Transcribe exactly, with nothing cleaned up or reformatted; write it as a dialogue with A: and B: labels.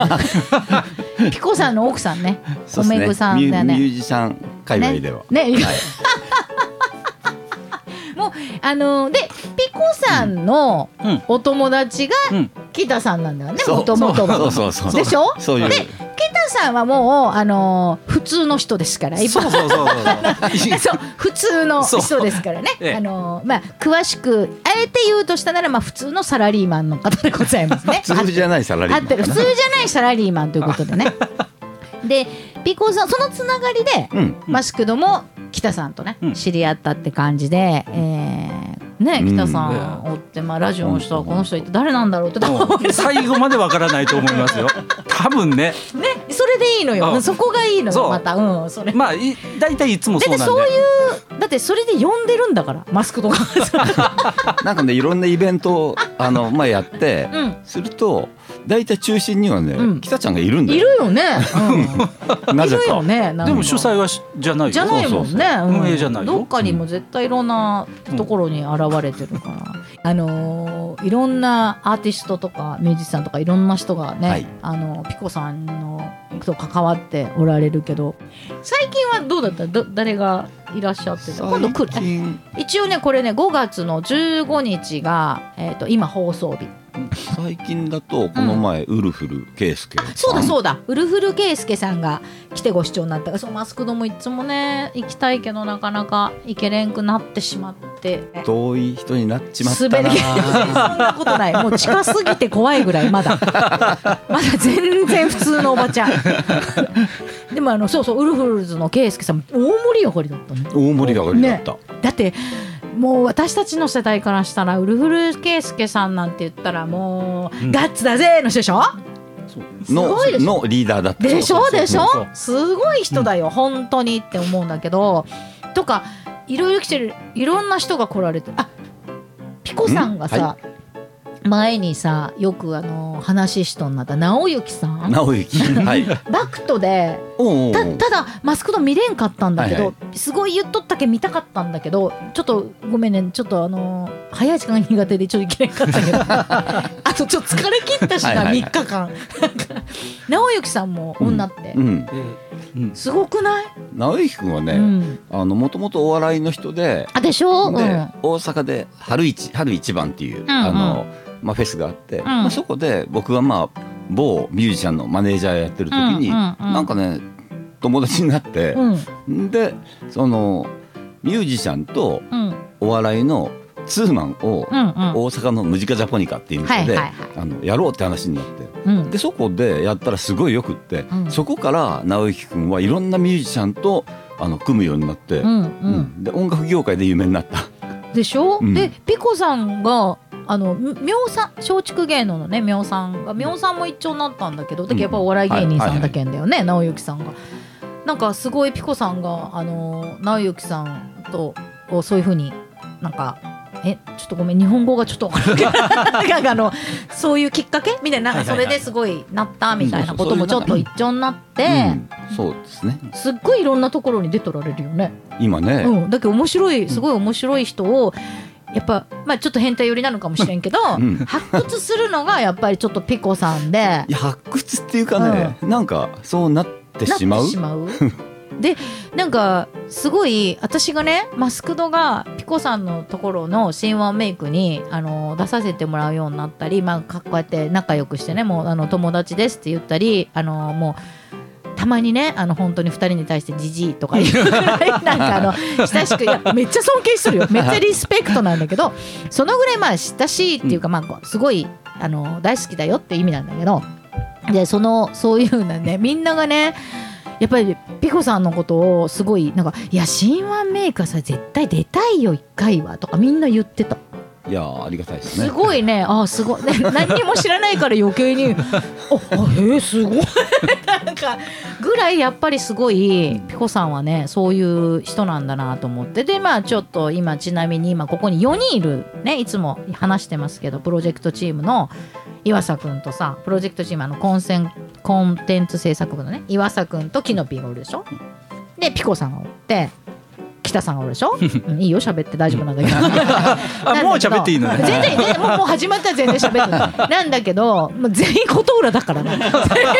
A: ピコさんの奥さんね、
B: そうですね、
A: おめぐさんだね。
B: ミュージシャン界隈では
A: ねね、
B: はい、
A: もうあのでピコさんの
C: うん
A: お友達が
C: うん
A: 北さんなんだよね、
B: そう
A: もともとは。
B: そうそうそう
A: でしょ。
B: そういう
A: で北さんはもうあの普通の人ですから、
C: そうそうそうそう
A: そう普通の人ですからね。
C: そうええ
A: あのまあ詳しくあえて言うとしたなら、まあ普通のサラリーマンの方でございますね。
B: 普通じゃないサラリーマンかな
A: 合ってる、普通じゃないサラリーマンということでね。でピコさんそのつながりで、
B: うん
A: マスクドも北さんとね、
C: うん
A: 知り合ったって感じで、えー、ね
B: うん
A: 北さんおって、まあラジオの人はこの人って誰なんだろうって多分思う
C: もう最後までわからないと思いますよ多分ね。
A: ね、それでいいのよ、
C: うん
A: そこがいいの
C: そう
A: よまた、うん、それ
C: まあい大体いつも
A: だ
C: そうなんで
A: ってそういうだってそれで呼んでるんだからマスクとか
B: なんかねいろんなイベントをあの、まあ、やって、
A: うん
B: すると大体中心にはね、
A: うん
B: 北ちゃんがいるんだ
A: い
B: よ
A: るよね、うん、
B: ないぜか
A: るよね。なんか
C: でも主催はしじゃないよ。
A: じゃないもんね。
B: そうそう
C: そう
A: うん
C: 運営じゃないよ
A: どっかにも絶対いろんなところに現れてるから、あのーいろんなアーティストとかミュージシャンとかいろんな人がね、
B: はい
A: あのピコさんのと関わっておられるけど、最近はどうだった？ど誰がいらっしゃってた？今度来る。
B: 最近
A: 一応ねこれねごがつのじゅうごにちが、えー、と今放送日。
B: 最近だとこの前、ウルフル圭介さん
A: そうだそうだ、ウルフル圭介さんが来てご視聴になったから、そうマスクドもいつもね行きたいけどなかなか行けれんくなってしまって、
B: 遠い人になっちまったな
A: 滑りそんなことない、もう近すぎて怖いぐらい、まだまだ全然普通のおばちゃんでもあのそうそうウルフルズの圭介さんも大盛り上がりだったね。
B: 大盛り上がりだった、
A: ねだってもう私たちの世代からしたらウルフル圭介さんなんて言ったらもう、
C: うん、
A: ガッツだぜの人でしょ。す
B: の
A: ごいでしょ
B: のリーダーだった
A: でしょでしょ
C: そう
A: すごい人だよ、うん、本当にって思うんだけど、とかいろいろ来てる、いろんな人が来られて、あピコさんがさ、
B: は
A: 前にさよくあの話しとんなった直之さん
B: 直之はい
A: バクトで
B: おうおう
A: たただマスクド見れんかったんだけど、
B: はい
A: すごい言っとったけ見たかったんだけど、ちょっとごめんね、ちょっとあの早い時間が苦手でちょっと行けなかったけどあとちょっと疲れ切ったしな、
B: はいはいはい
A: みっかかん直之さんも女って、
B: うん、
C: うん
A: すごくない？
B: 直之君はね、
A: うん、
B: あのもともとお笑いの人で、
A: あでしょ、
B: で、
A: うん、
B: 大阪で春一春一番っていう、
A: んうん
B: あのまあ、フェスがあって、
A: ん
B: まあ、そこで僕がまあ某ミュージシャンのマネージャーやってる時に、
A: うんうんうん
B: なんかね友達になって、
A: うん
B: でそのミュージシャンと
A: うん
B: お笑いのツーマンを
A: うんうん
B: 大阪のムジカジャポニカっていう店で、
A: はいはい
B: あのやろうって話になって
A: うん
B: でそこでやったらすごいよくって、
A: うん
B: そこから直之君はいろんなミュージシャンとあの組むようになって、
A: うんうん
B: うんで音楽業界で有名になった。
A: でしょ、
B: うん
A: でピコさんがあのみょうさん松竹芸能のねみょうさんがみょうさんも一丁になったんだけど、だけどやっぱお笑い芸人さんだけんだよね、直之さんが。なんかすごいピコさんがあの直之さんとをそういう風になんかえちょっとごめん日本語がちょっと分からないなんかあのそういうきっかけみたいな、なんかそれですごいなったみたいなこともちょっと一丁になって、
B: うん、そうですね
A: すっごいいろんなところに出とられるよね。
B: 今ね、
A: うん、だけど面白いすごい面白い人をやっぱ、まあ、ちょっと変態寄りなのかもしれんけど、
B: うん
A: 発掘するのがやっぱりちょっとピコさんで
B: いや発掘っていうかね、なんかそうなってしまう
A: なってしまうでなんかすごい私がねマスクドがピコさんのところの新ワンメイクにあの出させてもらうようになったり、まあ、こうやって仲良くしてねもうあの友達ですって言ったりあのもうたまにねあの本当にふたりに対してジジイとか言うぐらいなんかあの親しくいやめっちゃ尊敬してるよめっちゃリスペクトなんだけどそのぐらいまあ親しいっていうか、まあ、すごいあの大好きだよって意味なんだけどでそのそういうのねみんながねやっぱりピコさんのことをすごいなんかいや新ワンメイクはさ絶対出たいよ一回はとかみんな言ってた。
B: いやありがたいですね
A: すごいねあすごい、ね、何にも知らないから余計にああへえすごいなんかぐらいやっぱりすごいピコさんはねそういう人なんだなと思ってでまあちょっと今ちなみに今ここによにんいるねいつも話してますけどプロジェクトチームの岩佐くんとさプロジェクトチームあのコンセンコンテンツ制作部のね岩佐くんとキノピーがおるでしょでピコさんがおって北さんがおるでしょ、うん、いいよ喋って大丈夫なんだけど
C: あもう喋っていいのね。
A: 全然全然もうもう始まったら全然喋ってないなんだけどもう全員琴浦だからな